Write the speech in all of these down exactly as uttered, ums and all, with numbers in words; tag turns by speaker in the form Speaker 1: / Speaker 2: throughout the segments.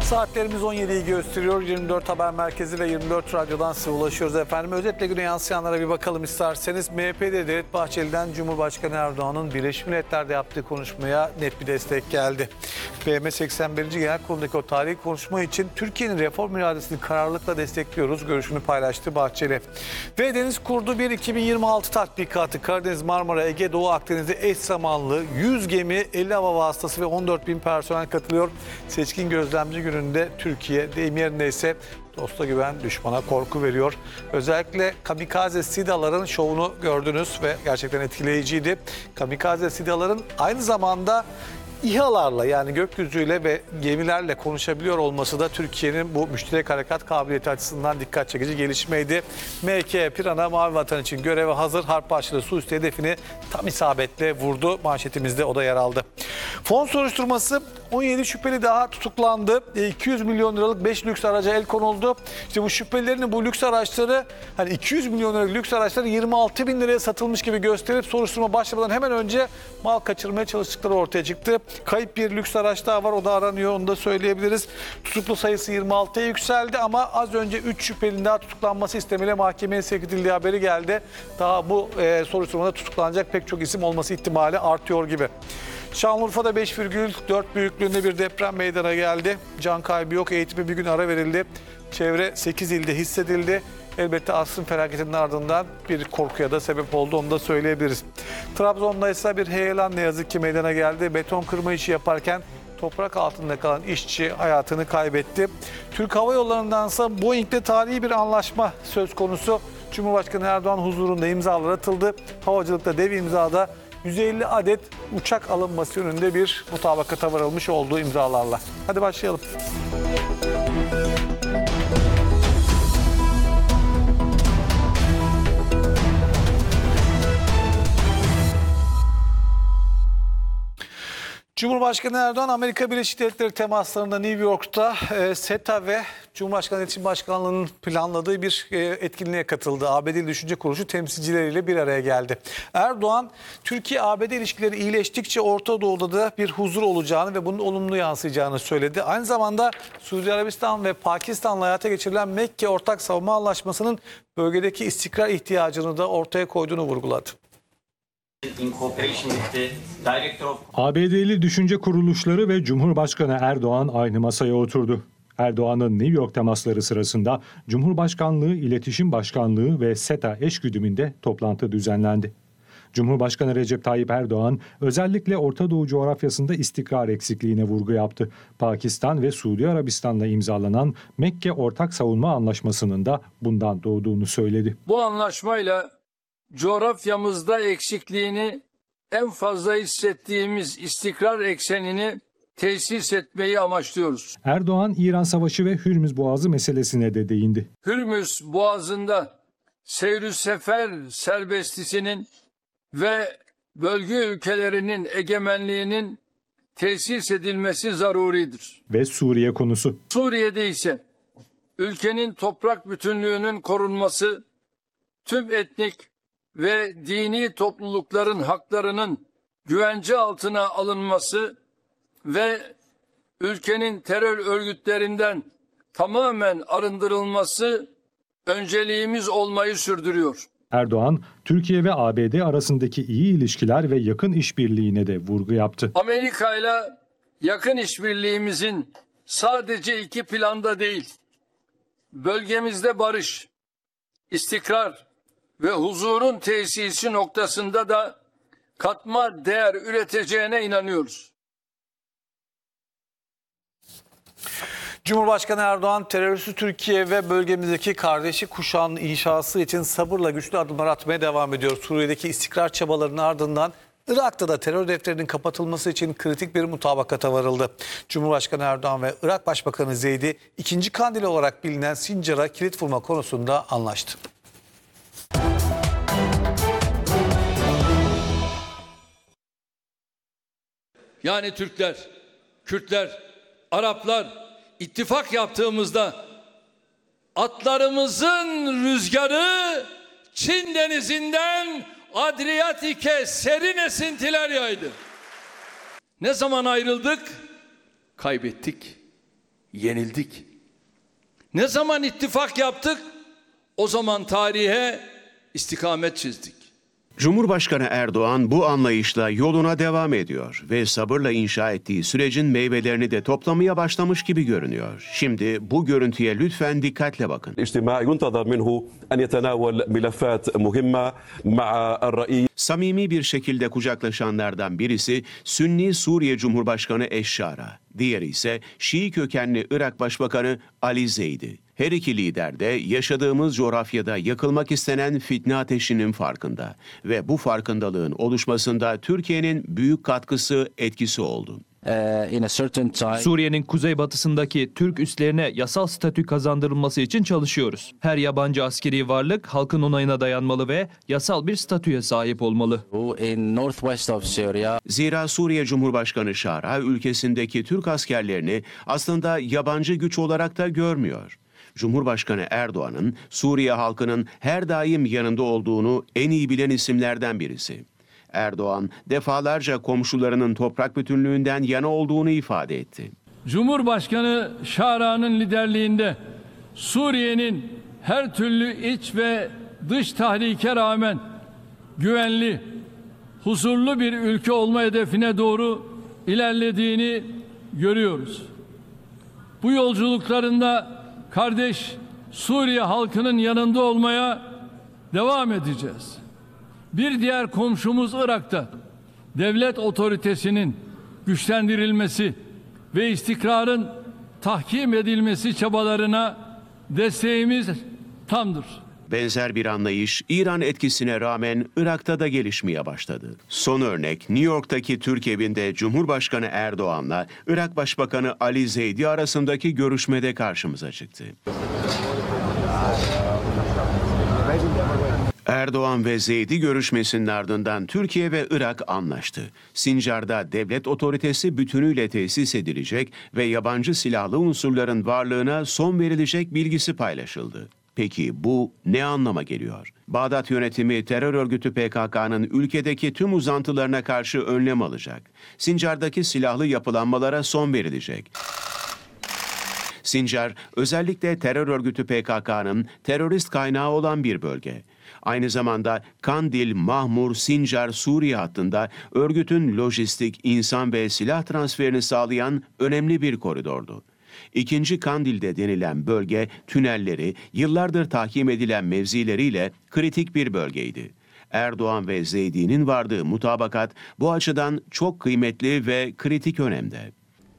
Speaker 1: Saatlerimiz on yediyi gösteriyor. yirmi dört Haber Merkezi ve yirmi dört Radyo'dan size ulaşıyoruz efendim. Özetle güne yansıyanlara bir bakalım isterseniz. M H P'de Devlet Bahçeli'den Cumhurbaşkanı Erdoğan'ın Birleşmiş Milletler'de yaptığı konuşmaya net bir destek geldi. B M seksen birinci Genel Kurulu'ndaki o tarihi konuşma için Türkiye'nin reform iradesini kararlılıkla destekliyoruz görüşünü paylaştı Bahçeli. Ve Deniz Kurdu bir iki bin yirmi altı tatbikatı Karadeniz, Marmara, Ege, Doğu Akdeniz'de eş zamanlı yüz gemi, elli hava vasıtası ve on dört bin personel katılıyor. Seçkin gözlemci gününde Türkiye, deyim yerindeyse dosta güven, düşmana korku veriyor. Özellikle kamikaze SİDA'ların şovunu gördünüz ve gerçekten etkileyiciydi. Kamikaze SİDA'ların aynı zamanda İHA'larla, yani gökyüzüyle ve gemilerle konuşabiliyor olması da Türkiye'nin bu müşterek harekat kabiliyeti açısından dikkat çekici gelişmeydi. M K Pirana Mavi Vatan için göreve hazır, harp başlığı suüstü hedefini tam isabetle vurdu. Manşetimizde o da yer aldı. Fon soruşturması, on yedi şüpheli daha tutuklandı. iki yüz milyon liralık beş lüks araca el konuldu. İşte bu şüphelilerin bu lüks araçları, hani iki yüz milyon liralık lüks araçları yirmi altı bin liraya satılmış gibi gösterip soruşturma başlamadan hemen önce mal kaçırmaya çalıştıkları ortaya çıktı. Kayıp bir lüks araç daha var, o da aranıyor, onu da söyleyebiliriz. Tutuklu sayısı yirmi altıya yükseldi ama az önce üç şüphelinin daha tutuklanması istemiyle mahkemeye sevk edildiği haberi geldi. Daha bu e, soruşturmada tutuklanacak pek çok isim olması ihtimali artıyor gibi. Şanlıurfa'da beş virgül dört büyüklüğünde bir deprem meydana geldi. Can kaybı yok, eğitime bir gün ara verildi. Çevre sekiz ilde hissedildi. Elbette asrın felaketinin ardından bir korkuya da sebep oldu, onu da söyleyebiliriz. Trabzon'da ise bir heyelan ne yazık ki meydana geldi. Beton kırma işi yaparken toprak altında kalan işçi hayatını kaybetti. Türk Hava Yolları'ndansa Boeing'de tarihi bir anlaşma söz konusu. Cumhurbaşkanı Erdoğan huzurunda imzalar atıldı. Havacılıkta dev imzada yüz elli adet uçak alınması yönünde bir mutabakata varılmış olduğu imzalarla. Hadi başlayalım. Cumhurbaşkanı Erdoğan, Amerika Birleşik Devletleri temaslarında New York'ta e, SETA ve Cumhurbaşkanı İletişim Başkanlığı'nın planladığı bir e, etkinliğe katıldı. A B D Düşünce Kuruluşu temsilcileriyle bir araya geldi. Erdoğan, Türkiye-A B D ilişkileri iyileştikçe Orta Doğu'da da bir huzur olacağını ve bunun olumlu yansıyacağını söyledi. Aynı zamanda Suudi Arabistan ve Pakistan'la hayata geçirilen Mekke Ortak Savunma Anlaşması'nın bölgedeki istikrar ihtiyacını da ortaya koyduğunu vurguladı.
Speaker 2: A B D'li düşünce kuruluşları ve Cumhurbaşkanı Erdoğan aynı masaya oturdu. Erdoğan'ın New York temasları sırasında Cumhurbaşkanlığı İletişim Başkanlığı ve SETA eşgüdümünde toplantı düzenlendi. Cumhurbaşkanı Recep Tayyip Erdoğan özellikle Orta Doğu coğrafyasında istikrar eksikliğine vurgu yaptı. Pakistan ve Suudi Arabistan'la imzalanan Mekke Ortak Savunma Anlaşması'nın da bundan doğduğunu söyledi.
Speaker 3: Bu anlaşmayla coğrafyamızda eksikliğini en fazla hissettiğimiz istikrar eksenini tesis etmeyi amaçlıyoruz.
Speaker 2: Erdoğan, İran Savaşı ve Hürmüz Boğazı meselesine de değindi.
Speaker 3: Hürmüz Boğazı'nda seyr-ü sefer serbestisinin ve bölge ülkelerinin egemenliğinin tesis edilmesi zaruridir.
Speaker 2: Ve Suriye konusu.
Speaker 3: Suriye'de ise ülkenin toprak bütünlüğünün korunması, tüm etnik ve dini toplulukların haklarının güvence altına alınması ve ülkenin terör örgütlerinden tamamen arındırılması önceliğimiz olmayı sürdürüyor.
Speaker 2: Erdoğan, Türkiye ve A B D arasındaki iyi ilişkiler ve yakın işbirliğine de vurgu yaptı.
Speaker 3: Amerika ile yakın işbirliğimizin sadece iki planda değil, bölgemizde barış, istikrar ve huzurun tesisi noktasında da katma değer üreteceğine inanıyoruz.
Speaker 1: Cumhurbaşkanı Erdoğan, teröristi Türkiye ve bölgemizdeki kardeşi kuşağının inşası için sabırla güçlü adımlar atmaya devam ediyor. Suriye'deki istikrar çabalarının ardından Irak'ta da terör defterinin kapatılması için kritik bir mutabakata varıldı. Cumhurbaşkanı Erdoğan ve Irak Başbakanı Zeydi, ikinci kandili olarak bilinen Sincar'a kilit vurma konusunda anlaştı.
Speaker 3: Yani Türkler, Kürtler, Araplar ittifak yaptığımızda atlarımızın rüzgarı Çin denizinden Adriyatik'e serin esintiler yaydı. Ne zaman ayrıldık? Kaybettik. yenildik. Ne zaman ittifak yaptık? O zaman tarihe istikamet çizdik.
Speaker 4: Cumhurbaşkanı Erdoğan bu anlayışla yoluna devam ediyor ve sabırla inşa ettiği sürecin meyvelerini de toplamaya başlamış gibi görünüyor. Şimdi bu görüntüye lütfen dikkatle bakın.
Speaker 5: الاجتماع ينتظر منه أن يتناول ملفات مهمة مع الرئيس.
Speaker 4: Samimi bir şekilde kucaklaşanlardan birisi Sünni Suriye Cumhurbaşkanı Eşşara, diğeri ise Şii kökenli Irak Başbakanı Ali Zeydi. Her iki lider de yaşadığımız coğrafyada yakılmak istenen fitne ateşinin farkında ve bu farkındalığın oluşmasında Türkiye'nin büyük katkısı, etkisi oldu.
Speaker 6: Suriye'nin kuzeybatısındaki Türk üslerine yasal statü kazandırılması için çalışıyoruz. Her yabancı askeri varlık halkın onayına dayanmalı ve yasal bir statüye sahip olmalı.
Speaker 4: Zira Suriye Cumhurbaşkanı Şara ülkesindeki Türk askerlerini aslında yabancı güç olarak da görmüyor. Cumhurbaşkanı Erdoğan'ın Suriye halkının her daim yanında olduğunu en iyi bilen isimlerden birisi. Erdoğan defalarca komşularının toprak bütünlüğünden yana olduğunu ifade etti.
Speaker 3: Cumhurbaşkanı Şara'nın liderliğinde Suriye'nin her türlü iç ve dış tahrike rağmen güvenli, huzurlu bir ülke olma hedefine doğru ilerlediğini görüyoruz. Bu yolculuklarında kardeş Suriye halkının yanında olmaya devam edeceğiz. Bir diğer komşumuz Irak'ta devlet otoritesinin güçlendirilmesi ve istikrarın tahkim edilmesi çabalarına desteğimiz tamdır.
Speaker 4: Benzer bir anlayış İran etkisine rağmen Irak'ta da gelişmeye başladı. Son örnek New York'taki Türk evinde Cumhurbaşkanı Erdoğan'la Irak Başbakanı Ali Zeydi arasındaki görüşmede karşımıza çıktı. Erdoğan ve Zeydi görüşmesinin ardından Türkiye ve Irak anlaştı. Sincar'da devlet otoritesi bütünüyle tesis edilecek ve yabancı silahlı unsurların varlığına son verilecek bilgisi paylaşıldı. Peki bu ne anlama geliyor? Bağdat yönetimi terör örgütü P K K'nın ülkedeki tüm uzantılarına karşı önlem alacak. Sincar'daki silahlı yapılanmalara son verilecek. Sincar, özellikle terör örgütü P K K'nın terörist kaynağı olan bir bölge. Aynı zamanda Kandil, Mahmur, Sincar, Suriye hattında örgütün lojistik, insan ve silah transferini sağlayan önemli bir koridordu. İkinci Kandil'de denilen bölge, tünelleri, yıllardır tahkim edilen mevzileriyle kritik bir bölgeydi. Erdoğan ve Zeydi'nin vardığı mutabakat bu açıdan çok kıymetli ve kritik önemde.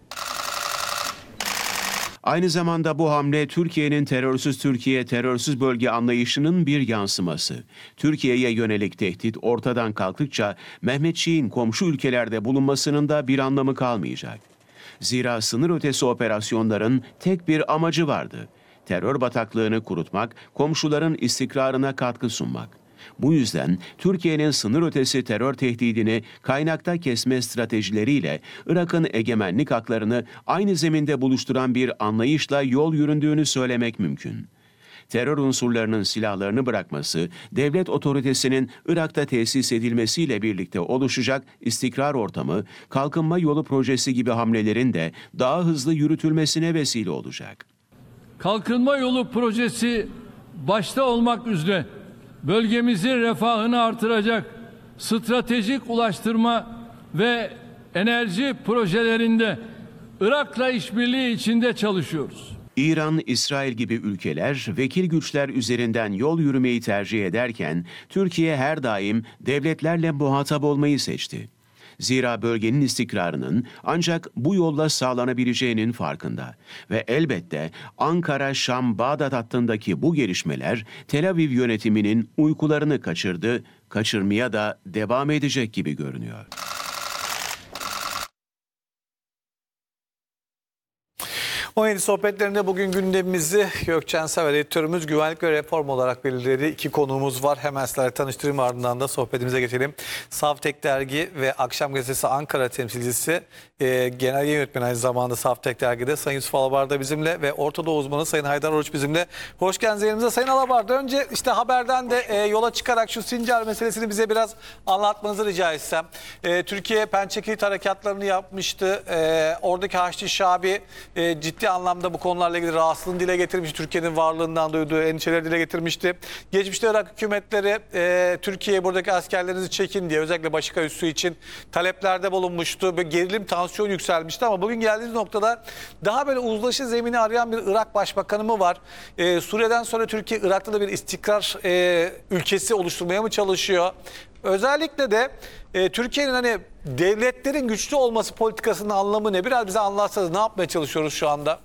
Speaker 4: Aynı zamanda bu hamle Türkiye'nin terörsüz Türkiye, terörsüz bölge anlayışının bir yansıması. Türkiye'ye yönelik tehdit ortadan kalktıkça Mehmetçiğin komşu ülkelerde bulunmasının da bir anlamı kalmayacak. Zira sınır ötesi operasyonların tek bir amacı vardı. Terör bataklığını kurutmak, komşuların istikrarına katkı sunmak. Bu yüzden Türkiye'nin sınır ötesi terör tehdidini kaynakta kesme stratejileriyle Irak'ın egemenlik haklarını aynı zeminde buluşturan bir anlayışla yol yüründüğünü söylemek mümkün. Terör unsurlarının silahlarını bırakması, devlet otoritesinin Irak'ta tesis edilmesiyle birlikte oluşacak istikrar ortamı, kalkınma yolu projesi gibi hamlelerin de daha hızlı yürütülmesine vesile olacak.
Speaker 3: Kalkınma yolu projesi başta olmak üzere bölgemizin refahını artıracak stratejik ulaştırma ve enerji projelerinde Irak'la işbirliği içinde çalışıyoruz.
Speaker 4: İran, İsrail gibi ülkeler vekil güçler üzerinden yol yürümeyi tercih ederken Türkiye her daim devletlerle muhatap olmayı seçti. Zira bölgenin istikrarının ancak bu yolla sağlanabileceğinin farkında. Ve elbette Ankara-Şam-Bağdat hattındaki bu gelişmeler Tel Aviv yönetiminin uykularını kaçırdı, kaçırmaya da devam edecek gibi görünüyor.
Speaker 1: on yedi sohbetlerinde bugün gündemimizi Gökçen Sever editörümüz güvenlik ve reform olarak belirledi. İki konuğumuz var. Hemen sizlerle tanıştırayım, ardından da sohbetimize geçelim. Savtek Dergi ve Akşam Gazetesi Ankara temsilcisi, e, genel yayın yönetmeni aynı zamanda Savtek Dergi'de Sayın Yusuf Alabar da bizimle ve Orta Doğu uzmanı Sayın Haydar Oruç bizimle. Hoş geldiniz yerimize Sayın Alabar. Önce işte haberden de e, yola çıkarak şu Sincar meselesini bize biraz anlatmanızı rica etsem. E, Türkiye Pençe Kilit harekatlarını yapmıştı. E, oradaki Haçlı Şabi e, ciddi ciddi anlamda bu konularla ilgili rahatsızlığını dile getirmişti. Türkiye'nin varlığından duyduğu endişeleri dile getirmişti. Geçmişte Irak hükümetleri e, Türkiye'ye buradaki askerlerinizi çekin diye özellikle Başika üssü için taleplerde bulunmuştu. Böyle gerilim, tansiyon yükselmişti ama bugün geldiğimiz noktada daha böyle uzlaşı zemini arayan bir Irak Başbakanı mı var? E, Suriye'den sonra Türkiye Irak'ta da bir istikrar e, ülkesi oluşturmaya mı çalışıyor? Özellikle de e, Türkiye'nin hani devletlerin güçlü olması politikasının anlamı ne? Biraz bize anlatsanız, ne yapmaya çalışıyoruz şu anda?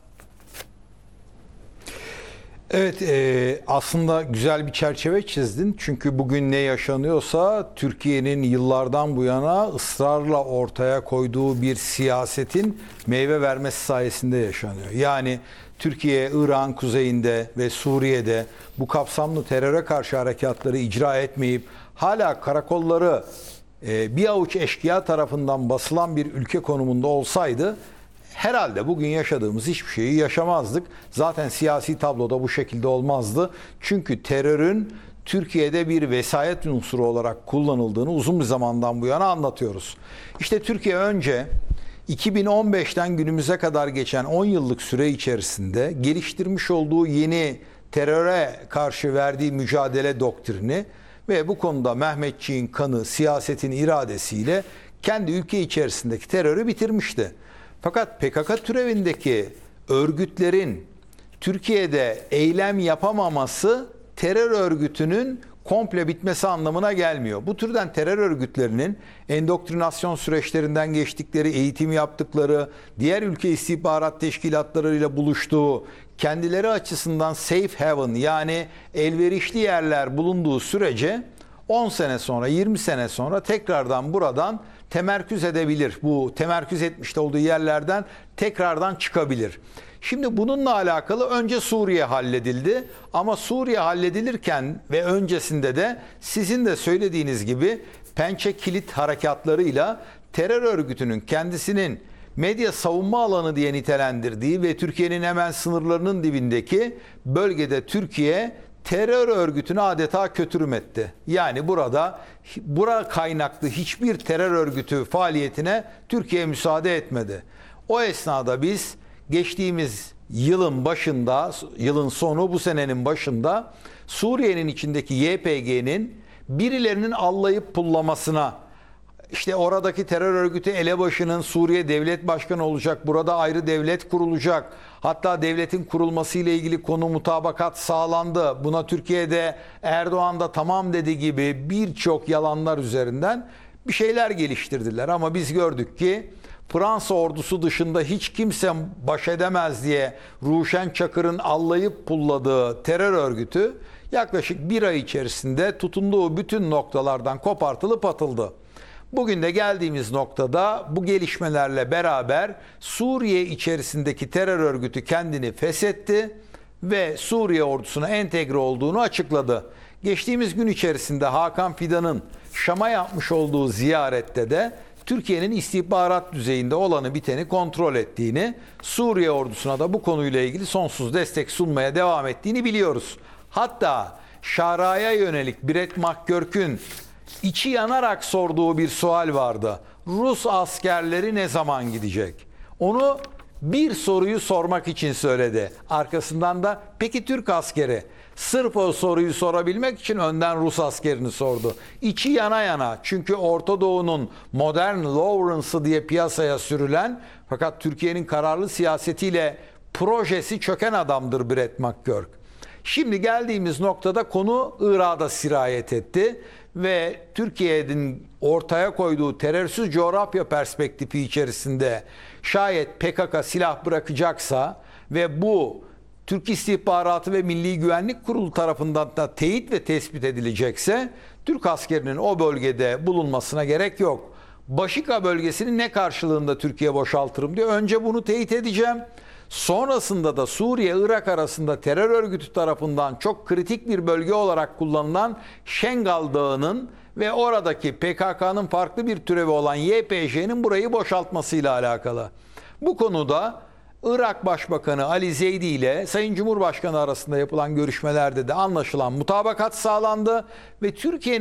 Speaker 7: Evet, e, aslında güzel bir çerçeve çizdin. Çünkü bugün ne yaşanıyorsa Türkiye'nin yıllardan bu yana ısrarla ortaya koyduğu bir siyasetin meyve vermesi sayesinde yaşanıyor. Yani Türkiye, Irak'ın kuzeyinde ve Suriye'de bu kapsamlı teröre karşı harekatları icra etmeyip hala karakolları e, bir avuç eşkıya tarafından basılan bir ülke konumunda olsaydı herhalde bugün yaşadığımız hiçbir şeyi yaşamazdık. Zaten siyasi tabloda bu şekilde olmazdı. Çünkü terörün Türkiye'de bir vesayet unsuru olarak kullanıldığını uzun bir zamandan bu yana anlatıyoruz. İşte Türkiye önce iki bin on beşten günümüze kadar geçen on yıllık süre içerisinde geliştirmiş olduğu yeni teröre karşı verdiği mücadele doktrini ve bu konuda Mehmetçiğin kanı, siyasetin iradesiyle kendi ülke içerisindeki terörü bitirmişti. Fakat P K K türevindeki örgütlerin Türkiye'de eylem yapamaması terör örgütünün komple bitmesi anlamına gelmiyor. Bu türden terör örgütlerinin endoktrinasyon süreçlerinden geçtikleri, eğitim yaptıkları, diğer ülke istihbarat teşkilatlarıyla buluştuğu, kendileri açısından safe haven yani elverişli yerler bulunduğu sürece on sene sonra, yirmi sene sonra tekrardan buradan temerküz edebilir. Bu temerküz etmiş olduğu yerlerden tekrardan çıkabilir. Şimdi bununla alakalı önce Suriye halledildi ama Suriye halledilirken ve öncesinde de sizin de söylediğiniz gibi pençe kilit harekatlarıyla terör örgütünün kendisinin medya savunma alanı diye nitelendirdiği ve Türkiye'nin hemen sınırlarının dibindeki bölgede Türkiye terör örgütünü adeta kötürüm etti. Yani burada bura kaynaklı hiçbir terör örgütü faaliyetine Türkiye müsaade etmedi. O esnada biz geçtiğimiz yılın başında, yılın sonu bu senenin başında Suriye'nin içindeki Y P G'nin birilerinin allayıp pullamasına, İşte oradaki terör örgütü elebaşının Suriye devlet başkanı olacak, burada ayrı devlet kurulacak. Hatta devletin kurulması ile ilgili konu mutabakat sağlandı. Buna Türkiye'de Erdoğan da tamam dedi gibi birçok yalanlar üzerinden bir şeyler geliştirdiler. Ama biz gördük ki Fransa ordusu dışında hiç kimse baş edemez diye Ruşen Çakır'ın allayıp pulladığı terör örgütü yaklaşık bir ay içerisinde tutunduğu bütün noktalardan kopartılıp atıldı. Bugün de geldiğimiz noktada bu gelişmelerle beraber Suriye içerisindeki terör örgütü kendini feshetti ve Suriye ordusuna entegre olduğunu açıkladı. Geçtiğimiz gün içerisinde Hakan Fidan'ın Şam'a yapmış olduğu ziyarette de Türkiye'nin istihbarat düzeyinde olanı biteni kontrol ettiğini, Suriye ordusuna da bu konuyla ilgili sonsuz destek sunmaya devam ettiğini biliyoruz. Hatta Şara'ya yönelik Brett McGurk'ün içi yanarak sorduğu bir sual vardı. Rus askerleri ne zaman gidecek? Onu bir soruyu sormak için söyledi. Arkasından da peki Türk askeri? Sırf o soruyu sorabilmek için önden Rus askerini sordu. İçi yana yana, çünkü Orta Doğu'nun modern Lawrence'ı diye piyasaya sürülen fakat Türkiye'nin kararlı siyasetiyle projesi çöken adamdır Brett McGurk. Şimdi geldiğimiz noktada konu Irak'a sirayet etti ve Türkiye'nin ortaya koyduğu terörsüz coğrafya perspektifi içerisinde şayet P K K silah bırakacaksa ve bu Türk İstihbaratı ve Milli Güvenlik Kurulu tarafından da teyit ve tespit edilecekse Türk askerinin o bölgede bulunmasına gerek yok. Başika bölgesini ne karşılığında Türkiye boşaltırım diyor. Önce bunu teyit edeceğim. Sonrasında da Suriye-Irak arasında terör örgütü tarafından çok kritik bir bölge olarak kullanılan Şengal Dağı'nın ve oradaki P K K'nın farklı bir türevi olan Y P J'nin burayı boşaltmasıyla alakalı. Bu konuda Irak Başbakanı Ali Zeydi ile Sayın Cumhurbaşkanı arasında yapılan görüşmelerde de anlaşılan mutabakat sağlandı ve Türkiye'nin